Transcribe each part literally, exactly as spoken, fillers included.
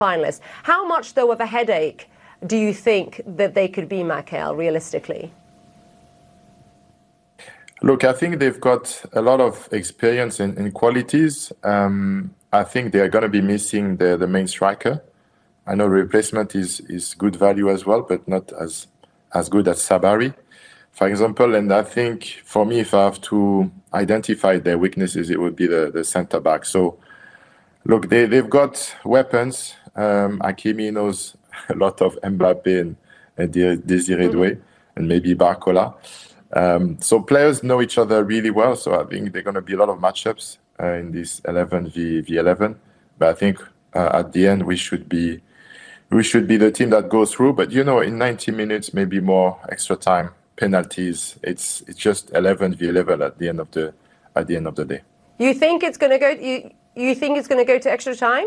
finalists. How much, though, of a headache do you think that they could be, Michael, realistically? Look, I think they've got a lot of experience and, and qualities. Um, I think they're going to be missing the, the main striker. I know replacement is, is good value as well, but not as as good as Sabari, for example. And I think for me, if I have to identify their weaknesses, it would be the, the centre back. So, look, they, they've got weapons. Um, Hakimi knows a lot of Mbappe and, and Desiré Doué, mm-hmm. and maybe Barcola. Um, so players know each other really well. So I think there are going to be a lot of matchups uh, in this eleven v eleven. But I think uh, at the end, we should be we should be the team that goes through. But, you know, in ninety minutes, maybe more extra time, penalties, it's it's just eleven v eleven at the end of the at the end of the day. You think it's going to go you you think it's going to go to extra time?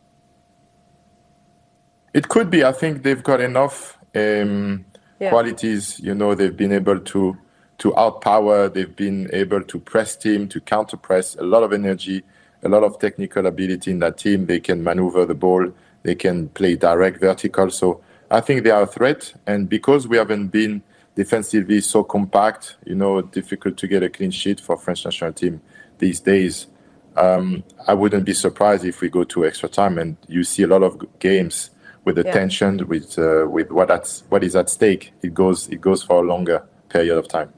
It could be. I think they've got enough um, yeah. qualities. You know, they've been able to to outpower. They've been able to press team, to counter press. A lot of energy, a lot of technical ability in that team. They can maneuver the ball. They can play direct, vertical. So I think they are a threat. And because we haven't been defensively so compact, you know, difficult to get a clean sheet for French national team these days. Um, I wouldn't be surprised if we go to extra time and you see a lot of games with the yeah. tension, with uh, with what that's what is at stake. It goes it goes for a longer period of time.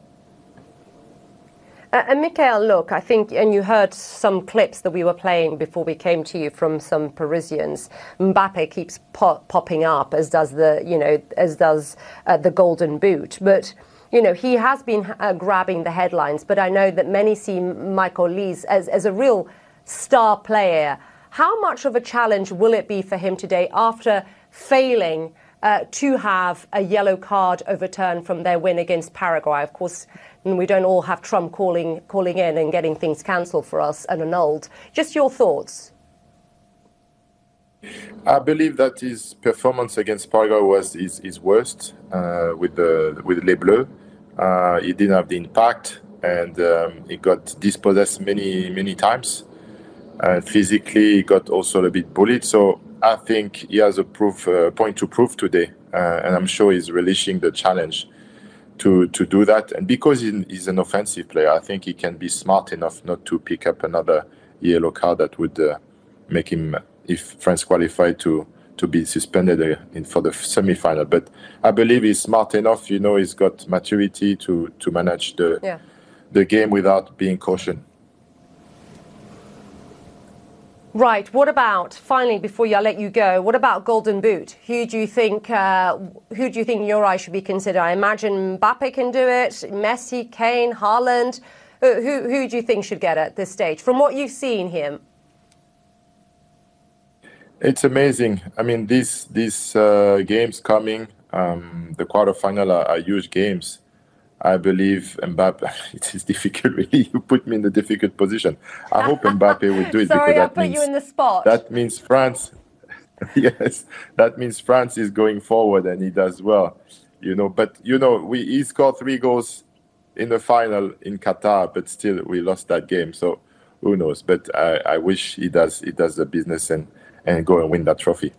Uh, and Michael, look, I think, and you heard some clips that we were playing before we came to you from some Parisians. Mbappe keeps pop, popping up, as does the, you know, as does uh, the Golden Boot. But, you know, he has been uh, grabbing the headlines. But I know that many see Michael Olise as, as a real star player. How much of a challenge will it be for him today after failing uh, to have a yellow card overturned from their win against Paraguay? Of course, we don't all have Trump calling calling in and getting things cancelled for us and annulled. Just your thoughts. I believe that his performance against Paraguay was his, his worst uh, with the with Les Bleus. Uh, he didn't have the impact, and um, he got dispossessed many many times. Uh, physically, he got also a bit bullied. So I think he has a proof uh, point to prove today, uh, and I'm sure he's relishing the challenge to to do that. And because he's an offensive player, I think he can be smart enough not to pick up another yellow card that would uh, make him, if France qualified, to to be suspended uh, in for the semi-final. But I believe he's smart enough. You know, he's got maturity to to manage the yeah. the game without being cautious. Right. What about, finally, before I let you go, what about Golden Boot? Who do you think? Uh, who do you think in your eyes should be considered? I imagine Mbappe can do it. Messi, Kane, Haaland. Who, who, who do you think should get it at this stage? From what you've seen here, it's amazing. I mean, these these uh, games coming, um, the quarterfinal are, are huge games. I believe Mbappe, it is difficult, really. You put me in a difficult position. I hope Mbappe will do it. Sorry, because that I put means, you in the spot. That means France, yes, that means France is going forward and he does well, you know. But, you know, we he scored three goals in the final in Qatar, but still we lost that game. So who knows? But I, I wish he does, he does the business and, and go and win that trophy.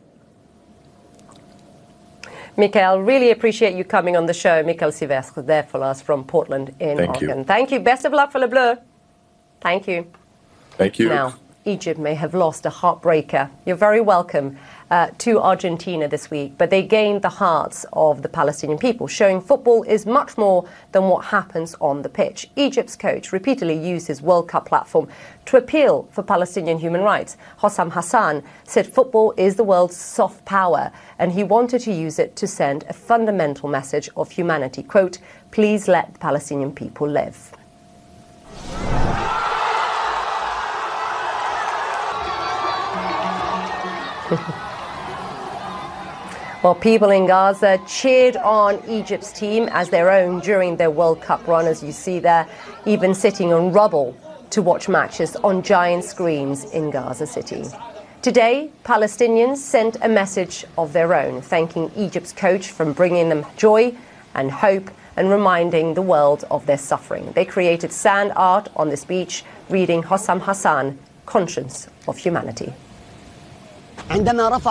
Michael, really appreciate you coming on the show. Michael Silvestre there for us from Portland in Thank Oregon. You. Thank you. Best of luck for Le Bleu. Thank you. Thank you. Now, Egypt may have lost a heartbreaker. You're very welcome uh, to Argentina this week, but they gained the hearts of the Palestinian people, showing football is much more than what happens on the pitch. Egypt's coach repeatedly used his World Cup platform to appeal for Palestinian human rights. Hossam Hassan said football is the world's soft power, and he wanted to use it to send a fundamental message of humanity. Quote, please let the Palestinian people live. Well, people in Gaza cheered on Egypt's team as their own during their World Cup run, as you see there, even sitting on rubble to watch matches on giant screens in Gaza City. Today, Palestinians sent a message of their own, thanking Egypt's coach for bringing them joy and hope and reminding the world of their suffering. They created sand art on this beach, reading Hossam Hassan, Conscience of Humanity. عندما رفع